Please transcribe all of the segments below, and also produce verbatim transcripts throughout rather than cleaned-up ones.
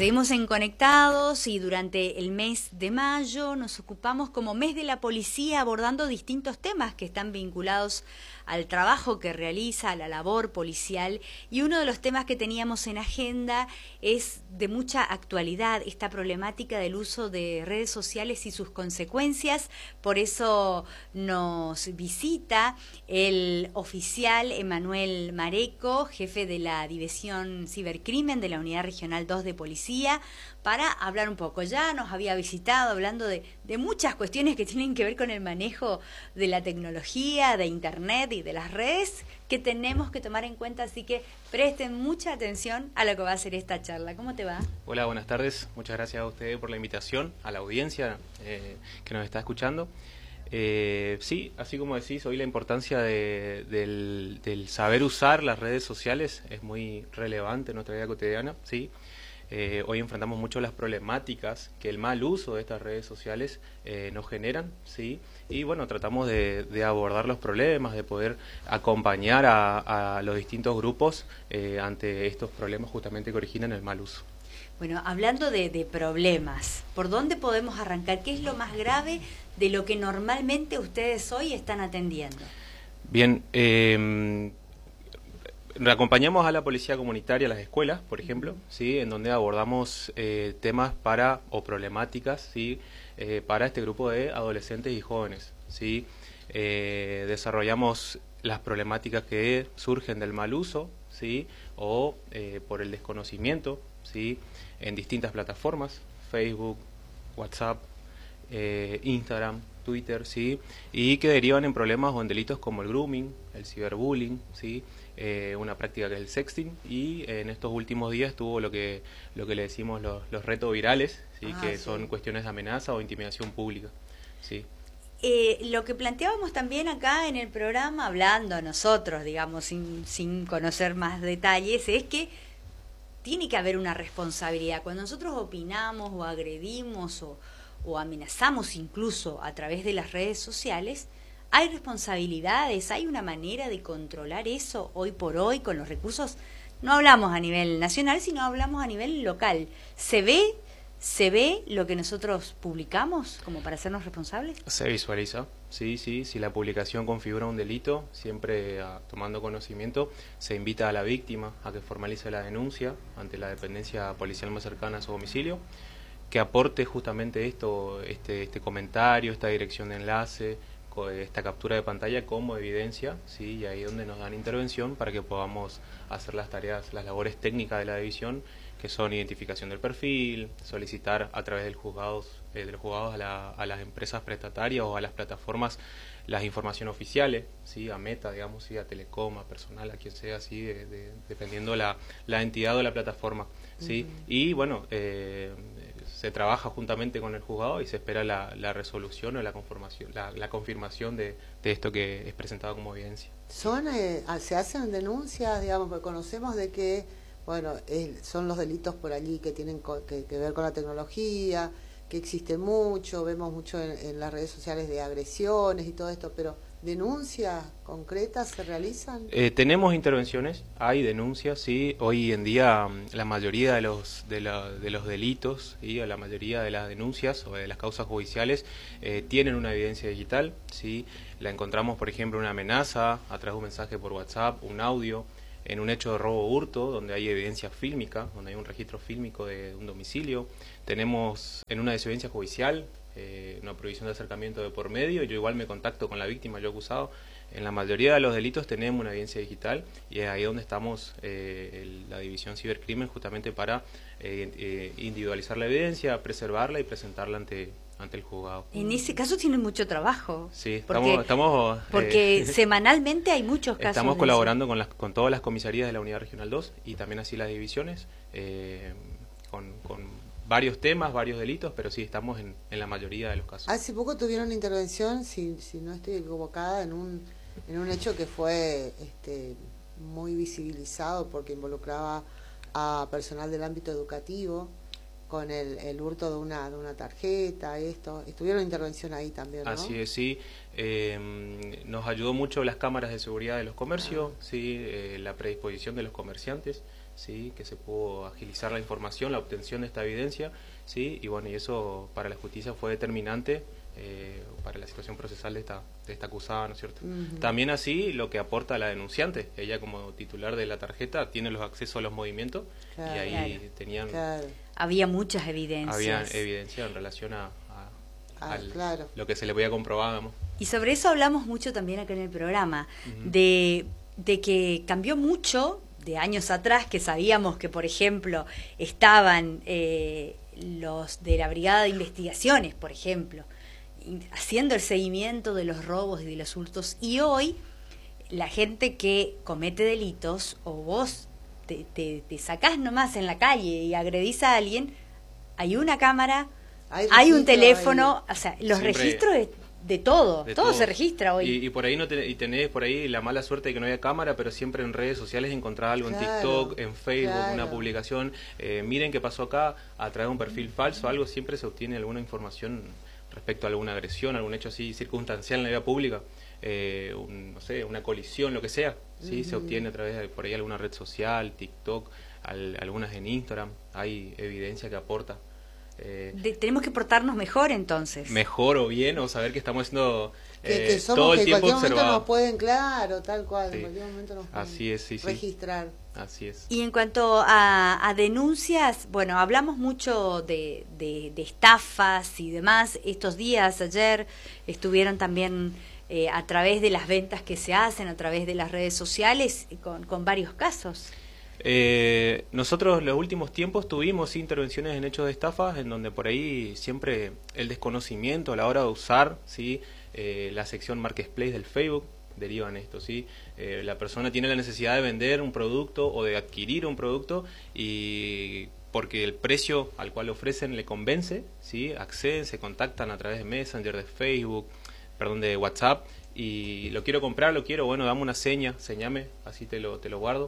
seguimos en Conectados y durante el mes de mayo nos ocupamos como mes de la policía abordando distintos temas que están vinculados al trabajo que realiza, a la labor policial, y uno de los temas que teníamos en agenda es de mucha actualidad, esta problemática del uso de redes sociales y sus consecuencias. Por eso nos visita el oficial Emanuel Mareco, jefe de la División Cibercrimen de la Unidad Regional dos de Policía, para hablar un poco. Ya nos había visitado hablando de, de muchas cuestiones que tienen que ver con el manejo de la tecnología, de Internet y de las redes que tenemos que tomar en cuenta, así que presten mucha atención a lo que va a ser esta charla. ¿Cómo te va? Hola, buenas tardes. Muchas gracias a ustedes por la invitación, a la audiencia eh, que nos está escuchando. Eh, sí, así como decís, hoy la importancia de, del, del saber usar las redes sociales es muy relevante en nuestra vida cotidiana, ¿sí? Eh, hoy enfrentamos mucho las problemáticas que el mal uso de estas redes sociales eh, nos generan, ¿sí? Y bueno, tratamos de, de abordar los problemas, de poder acompañar a, a los distintos grupos eh, ante estos problemas justamente que originan el mal uso. Bueno, hablando de, de problemas, ¿por dónde podemos arrancar? ¿Qué es lo más grave de lo que normalmente ustedes hoy están atendiendo? Bien, eh, acompañamos a la policía comunitaria a las escuelas, por ejemplo, ¿sí? En donde abordamos eh, temas para o problemáticas, ¿sí? eh, para este grupo de adolescentes y jóvenes, ¿sí? Eh, desarrollamos las problemáticas que surgen del mal uso, ¿sí? o eh, por el desconocimiento, ¿sí? en distintas plataformas, Facebook, WhatsApp, eh, Instagram, Twitter, ¿sí? y que derivan en problemas o en delitos como el grooming, el ciberbullying, ¿sí? Eh, una práctica que es el sexting, y en estos últimos días tuvo lo que lo que le decimos los, los retos virales, ¿sí? ah, que sí. son cuestiones de amenaza o intimidación pública. ¿sí? Eh, lo que planteábamos también acá en el programa, hablando a nosotros, digamos, sin, sin conocer más detalles, es que tiene que haber una responsabilidad. Cuando nosotros opinamos o agredimos o, o amenazamos incluso a través de las redes sociales, hay responsabilidades, hay una manera de controlar eso hoy por hoy con los recursos. No hablamos a nivel nacional, sino hablamos a nivel local. ¿Se ve, se ve lo que nosotros publicamos como para hacernos responsables? Se visualiza, sí, sí. Si la publicación configura un delito, siempre a, tomando conocimiento, se invita a la víctima a que formalice la denuncia ante la dependencia policial más cercana a su domicilio, que aporte justamente esto, este, este comentario, esta dirección de enlace, esta captura de pantalla como evidencia, ¿sí? y ahí es donde nos dan intervención para que podamos hacer las tareas, las labores técnicas de la división, que son identificación del perfil, solicitar a través del juzgados, eh, de los juzgados a, la, a las empresas prestatarias o a las plataformas las informaciones oficiales, ¿sí? a Meta, digamos, ¿sí? a Telecom, a Personal, a quien sea, ¿sí? de, de, dependiendo la, la entidad o la plataforma. ¿sí? Uh-huh. Y bueno, eh, se trabaja juntamente con el juzgado y se espera la, la resolución o la conformación, la, la confirmación de, de esto que es presentado como evidencia. Son eh, se hacen denuncias, digamos, porque conocemos de que, bueno, eh, son los delitos por allí que tienen co que, que ver con la tecnología, que existe mucho, vemos mucho en, en las redes sociales de agresiones y todo esto, pero ¿denuncias concretas se realizan? Eh, tenemos intervenciones, hay denuncias, sí. Hoy en día la mayoría de los de, la, de los delitos y ¿sí? la mayoría de las denuncias o de las causas judiciales eh, tienen una evidencia digital, sí. La encontramos, por ejemplo, una amenaza a través de un mensaje por WhatsApp, un audio, en un hecho de robo o hurto, donde hay evidencia fílmica, donde hay un registro fílmico de un domicilio. Tenemos en una desobediencia judicial, eh, una prohibición de acercamiento de por medio, yo igual me contacto con la víctima, yo acusado. En la mayoría de los delitos tenemos una evidencia digital y es ahí donde estamos eh, el, la División Cibercrimen justamente para eh, eh, individualizar la evidencia, preservarla y presentarla ante ante el juzgado. En ese caso tienen mucho trabajo. Sí, porque, estamos, estamos porque eh, semanalmente hay muchos casos. Estamos colaborando con las con todas las comisarías de la Unidad Regional dos y también así las divisiones eh, con, con varios temas, varios delitos, pero sí estamos en, en la mayoría de los casos. Hace poco tuvieron intervención, si, si no estoy equivocada, en un en un hecho que fue este, muy visibilizado porque involucraba a personal del ámbito educativo con el, el hurto de una de una tarjeta, esto, estuvieron intervención ahí también, ¿no? Así es, sí. Eh, nos ayudó mucho las cámaras de seguridad de los comercios, ah. sí, eh, la predisposición de los comerciantes, ¿sí? Que se pudo agilizar la información, la obtención de esta evidencia, ¿sí? Y bueno, y eso para la justicia fue determinante eh, para la situación procesal de esta, de esta acusada, ¿no es cierto? Uh-huh. También así lo que aporta la denunciante, ella como titular de la tarjeta tiene los accesos a los movimientos, claro, y ahí claro, tenían... Claro. Había muchas evidencias. Había evidencia en relación a, a, ah, al, claro. lo que se le podía comprobar, digamos. Y sobre eso hablamos mucho también acá en el programa, uh-huh. de, de que cambió mucho de años atrás, que sabíamos que, por ejemplo, estaban eh, los de la Brigada de Investigaciones, por ejemplo, haciendo el seguimiento de los robos y de los hurtos, y hoy la gente que comete delitos, o vos te, te, te sacás nomás en la calle y agredís a alguien, hay una cámara, hay, hay un teléfono, hay... o sea, los Siempre... registros de, de todo, de todo, todo se registra hoy. Y, y por ahí no te, y tenés por ahí la mala suerte de que no haya cámara, pero siempre en redes sociales encontrás algo, claro, en TikTok, en Facebook, claro, una publicación, eh, miren qué pasó acá, a través de un perfil falso, algo, siempre se obtiene alguna información respecto a alguna agresión, algún hecho así circunstancial en la vida pública, eh, un, no sé, una colisión, lo que sea, sí, uh-huh. se obtiene a través de por ahí alguna red social, TikTok, al, algunas en Instagram, hay evidencia que aporta. Eh, de, tenemos que portarnos mejor entonces. Mejor o bien, o saber que estamos siendo que, que eh, somos, todo el que tiempo en cualquier observados. momento nos pueden, claro, tal cual, sí. en cualquier momento nos pueden Así es, sí, registrar. Sí. Así es. Y en cuanto a, a denuncias, bueno, hablamos mucho de, de, de estafas y demás. Estos días, ayer, estuvieron también eh, a través de las ventas que se hacen, a través de las redes sociales, con, con varios casos. Eh, nosotros en los últimos tiempos tuvimos intervenciones en hechos de estafas en donde por ahí siempre el desconocimiento a la hora de usar, ¿sí? eh, la sección Marketplace del Facebook deriva en esto, ¿sí? Eh, la persona tiene la necesidad de vender un producto o de adquirir un producto y porque el precio al cual ofrecen le convence, ¿sí? Acceden, se contactan a través de Messenger, de Facebook, perdón, de WhatsApp y lo quiero comprar, lo quiero, bueno, dame una seña, señame, así te lo, te lo guardo.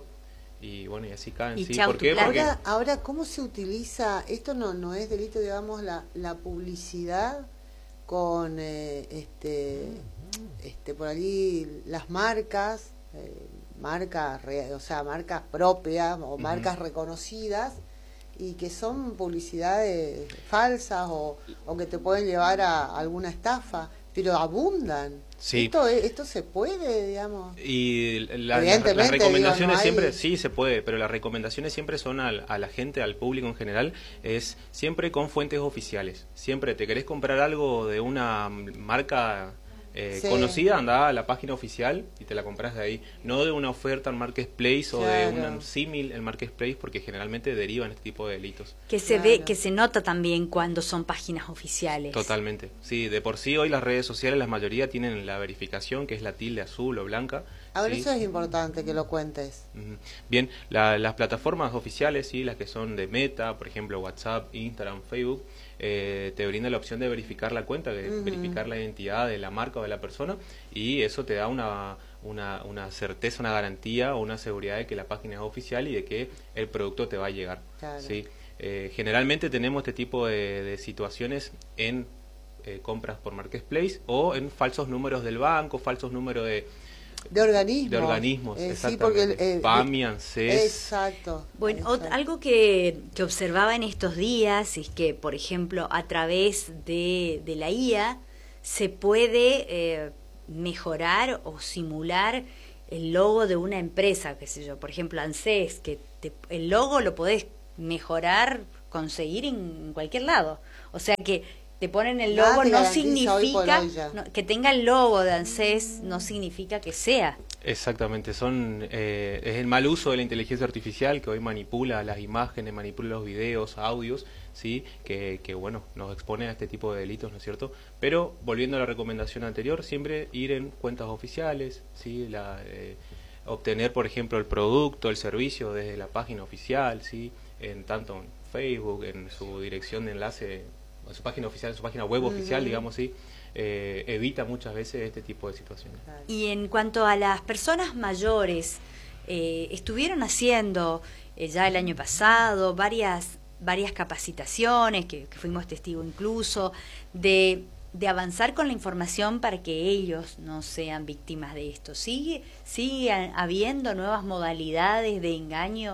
Y bueno, y así caen, y ¿sí? Chau, ¿Por qué? Ahora, Porque... ahora, ¿cómo se utiliza? Esto no no es delito, digamos, la, la publicidad con, eh, este, este por allí, las marcas, eh, marcas, o sea, marcas propias o marcas uh-huh. reconocidas, y que son publicidades falsas o, o que te pueden llevar a alguna estafa, pero abundan. Sí. Esto, esto se puede, digamos. Y la, la, las recomendaciones digo, no hay... siempre, sí se puede, pero las recomendaciones siempre son al, a la gente, al público en general, es siempre con fuentes oficiales. Siempre te querés comprar algo de una marca eh, sí. conocida, anda a la página oficial y te la compras de ahí. No de una oferta en Marketplace claro. o de un símil en Marketplace, porque generalmente derivan este tipo de delitos. Que se claro. ve, que se nota también cuando son páginas oficiales. Totalmente. Sí, de por sí hoy las redes sociales, la mayoría tienen la verificación, que es la tilde azul o blanca. Ahora ¿sí? Eso es importante que lo cuentes. Bien, la, las plataformas oficiales, sí, las que son de Meta, por ejemplo WhatsApp, Instagram, Facebook, eh, te brinda la opción de verificar la cuenta, de uh-huh. verificar la identidad de la marca o de la persona, y eso te da una, una, una certeza, una garantía o una seguridad de que la página es oficial y de que el producto te va a llegar. Claro. ¿sí? Eh, generalmente tenemos este tipo de, de situaciones en eh, compras por Marketplace o en falsos números del banco, falsos números de De organismos. De organismos, eh, exactamente. Sí, porque el, el, PAMI, ANSES. Exacto. Bueno, exacto. Ot, algo que, que observaba en estos días es que, por ejemplo, a través de, de la I A se puede eh, mejorar o simular el logo de una empresa, qué sé yo, por ejemplo, ANSES, que te, el logo lo podés mejorar, conseguir en cualquier lado. O sea que te ponen el logo, no significa no, que tenga el logo de ANSES, no significa que sea. Exactamente, son eh, es el mal uso de la inteligencia artificial que hoy manipula las imágenes, manipula los videos, audios, sí, que, que bueno, nos expone a este tipo de delitos, ¿no es cierto? Pero volviendo a la recomendación anterior, siempre ir en cuentas oficiales, sí, la, eh, obtener, por ejemplo, el producto, el servicio desde la página oficial, sí, en tanto en Facebook, en su dirección de enlace, en su página oficial, en su página web uh-huh. oficial, digamos así, eh, evita muchas veces este tipo de situaciones. Y en cuanto a las personas mayores, eh, estuvieron haciendo eh, ya el año pasado varias varias capacitaciones, que, que fuimos testigos incluso, de, de avanzar con la información para que ellos no sean víctimas de esto. ¿Sigue, sigue habiendo nuevas modalidades de engaño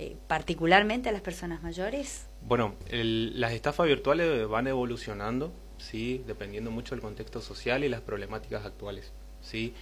eh, particularmente a las personas mayores? Bueno, el, las estafas virtuales van evolucionando, sí, dependiendo mucho del contexto social y las problemáticas actuales. ¿Sí?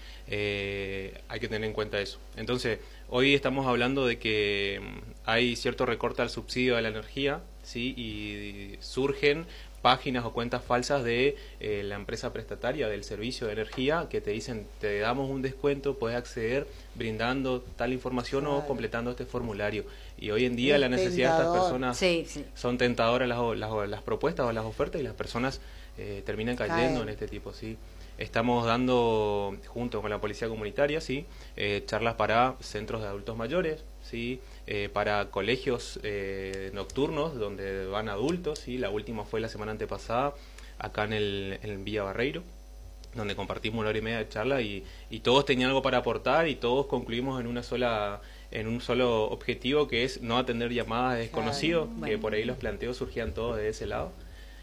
Eh, hay que tener en cuenta eso. Entonces, hoy estamos hablando de que hay cierto recorte al subsidio de la energía, ¿sí? Y surgen páginas o cuentas falsas de eh, la empresa prestataria del servicio de energía que te dicen, te damos un descuento, puedes acceder brindando tal información claro. o completando este formulario. Y hoy en día es la necesidad tentador. de estas personas sí, sí. son tentadoras las, las, las propuestas o las ofertas y las personas eh, terminan cayendo Caen. en este tipo, ¿sí? Estamos dando, junto con la policía comunitaria, sí, eh, charlas para centros de adultos mayores, sí, eh, para colegios eh, nocturnos donde van adultos, sí. La última fue la semana antepasada acá en el en Villa Barreiro, donde compartimos una hora y media de charla y, y todos tenían algo para aportar y todos concluimos en una sola en un solo objetivo, que es no atender llamadas de desconocidos, Ay, bueno. que por ahí los planteos surgían todos de ese lado.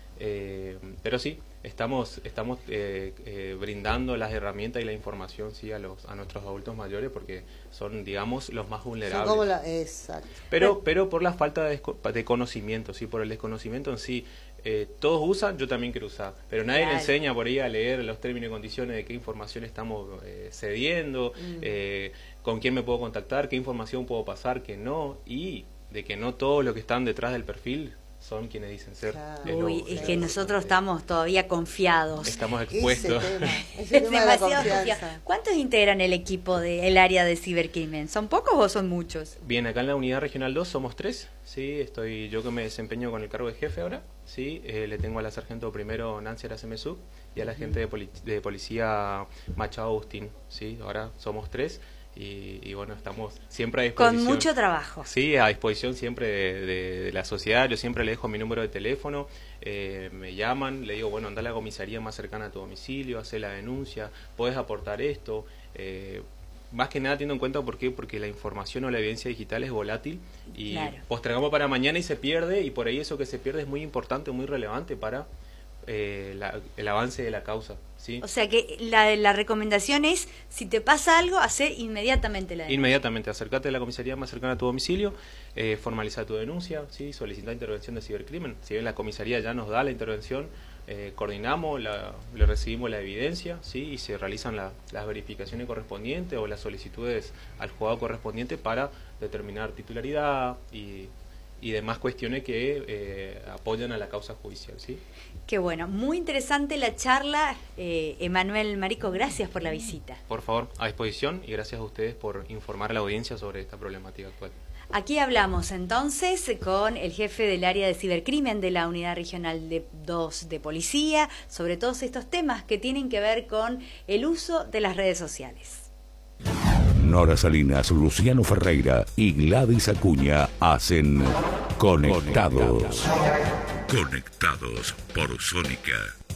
Eh, pero sí, estamos estamos eh, eh, brindando las herramientas y la información sí a los a nuestros adultos mayores porque son, digamos, los más vulnerables. Como la, exacto. Pero pero por la falta de, de conocimiento, sí, por el desconocimiento en sí. Eh, todos usan, yo también quiero usar, pero nadie claro. le enseña por ahí a leer los términos y condiciones de qué información estamos eh, cediendo, mm. eh, con quién me puedo contactar, qué información puedo pasar, qué no, y de que no todos los que están detrás del perfil son quienes dicen ser. Claro. Uy, es que nosotros estamos todavía confiados. Estamos expuestos. Ese tema, ese tema demasiado de confianza. ¿Cuántos integran el equipo del área de cibercrimen? ¿Son pocos o son muchos? Bien, acá en la unidad regional dos somos tres. Sí, estoy yo que me desempeño con el cargo de jefe ahora. Sí, eh, le tengo a la sargento primero Nancy Aracemezú y a la gente de, poli de policía Machado Agustín. Sí, ahora somos tres. Y, y bueno, estamos siempre a disposición. Con mucho trabajo. Sí, a disposición siempre de, de, de la sociedad. Yo siempre le dejo mi número de teléfono, eh, me llaman, le digo, bueno, anda a la comisaría más cercana a tu domicilio, hace la denuncia, puedes aportar esto. Eh, más que nada teniendo en cuenta por qué, porque la información o la evidencia digital es volátil y claro. postergamos para mañana y se pierde, y por ahí eso que se pierde es muy importante, muy relevante para eh, la, el avance de la causa. ¿Sí? O sea que la, la recomendación es, si te pasa algo, hacer inmediatamente la denuncia. Inmediatamente, acércate a la comisaría más cercana a tu domicilio, eh, formaliza tu denuncia, ¿sí? Solicita intervención de cibercrimen. Si bien la comisaría ya nos da la intervención, eh, coordinamos, la, le recibimos la evidencia, ¿sí? Y se realizan la, las verificaciones correspondientes o las solicitudes al juzgado correspondiente para determinar titularidad y... y demás cuestiones que eh, apoyan a la causa judicial, ¿sí? Qué bueno, muy interesante la charla. eh, Emanuel Marico, gracias por la visita. Por favor, a disposición, y gracias a ustedes por informar a la audiencia sobre esta problemática actual. Aquí hablamos entonces con el jefe del área de cibercrimen de la Unidad Regional de dos de Policía sobre todos estos temas que tienen que ver con el uso de las redes sociales. Nora Salinas, Luciano Ferreira y Gladys Acuña hacen Conectados. Conectados por Sónica.